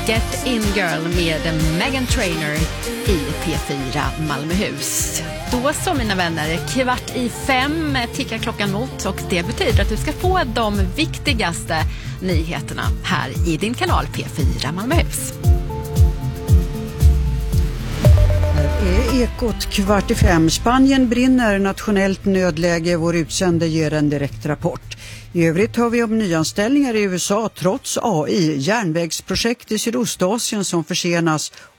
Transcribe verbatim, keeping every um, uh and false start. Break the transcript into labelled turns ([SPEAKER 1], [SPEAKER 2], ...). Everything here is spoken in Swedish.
[SPEAKER 1] Get In Girl med Meghan Trainor i P fyra Malmöhus. Då så mina vänner, kvart i fem tickar klockan mot och det betyder att du ska få de viktigaste nyheterna här i din kanal P fyra Malmöhus.
[SPEAKER 2] Är Ekot kvart i fem. Spanien brinner, nationellt nödläge. Vår utsände ger en direkt rapport. I övrigt har vi om nyanställningar i U S A trots A I. Järnvägsprojekt i Sydostasien som försenas